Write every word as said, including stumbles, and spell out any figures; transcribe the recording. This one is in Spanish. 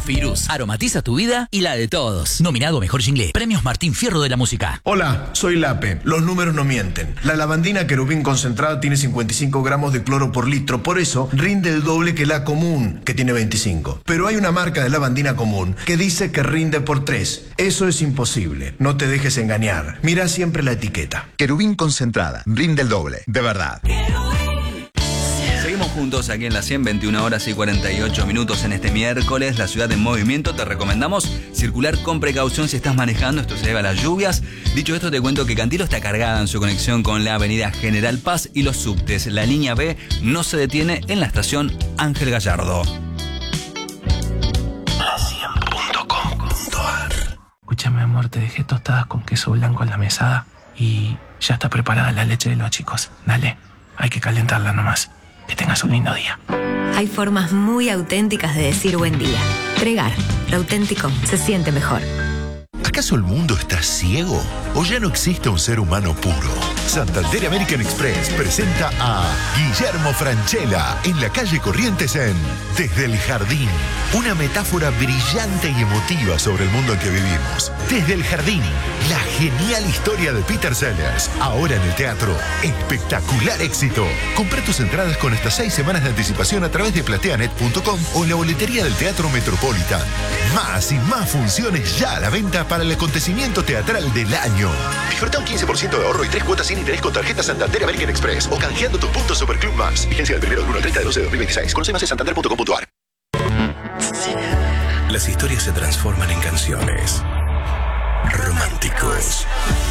Papyrus. Aromatiza tu vida y la de todos. Nominado a Mejor Jingle. Premios Martín Fierro de la Música. Hola, soy Lape. Los números no mienten. La lavandina querubín concentrada tiene cincuenta y cinco gramos de cloro por litro. Por eso rinde el doble que la común, que tiene veinticinco. Pero hay una marca de lavandina común que dice que rinde por tres. Eso es imposible. No te dejes engañar. Mira siempre la etiqueta. Querubín concentrada. Rinde el doble. De verdad. Seguimos juntos aquí en la cien, veintiuna horas y cuarenta y ocho minutos en este miércoles. La ciudad en movimiento. Te recomendamos circular con precaución si estás manejando. Esto se debe a las lluvias. Dicho esto, te cuento que Cantilo está cargada en su conexión con la avenida General Paz y los subtes. La línea B no se detiene en la estación Ángel Gallardo. la cien punto com punto a r. Escúchame, amor, te dejé tostadas con queso blanco en la mesada y ya está preparada la leche de los chicos. Dale, hay que calentarla nomás. Que tengas un lindo día. Hay formas muy auténticas de decir buen día. Pregar, lo auténtico se siente mejor. ¿Acaso el mundo está ciego? ¿O ya no existe un ser humano puro? Santander American Express presenta a Guillermo Francella en la calle Corrientes en Desde el Jardín. Una metáfora brillante y emotiva sobre el mundo en que vivimos. Desde el Jardín, la genial historia de Peter Sellers. Ahora en el teatro. Espectacular éxito. Comprá tus entradas con hasta seis semanas de anticipación a través de plateanet punto com o en la boletería del Teatro Metropolitan. Más y más funciones ya a la venta para el acontecimiento teatral del año. Disfruta un quince por ciento de ahorro y tres cuotas sin interés con tarjeta Santander American Express o canjeando tus puntos Superclub Más. Vigencia del primero del uno al treinta de doce de dos mil veintiséis. Conoce más en santander punto com punto a r. Las historias se transforman en canciones. Románticos.